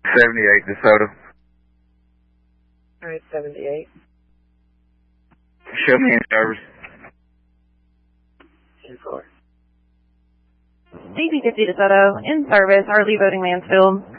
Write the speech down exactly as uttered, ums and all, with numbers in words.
seventy-eight DeSoto. Alright, seventy-eight. Show me in service. ten four. D P fifty DeSoto, in service, Harley voting Mansfield.